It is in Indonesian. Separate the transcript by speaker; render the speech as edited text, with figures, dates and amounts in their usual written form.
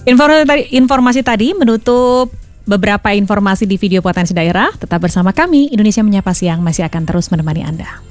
Speaker 1: Informasi tadi menutup beberapa informasi di video Potensi Daerah. Tetap bersama kami, Indonesia Menyapa Siang masih akan terus menemani Anda.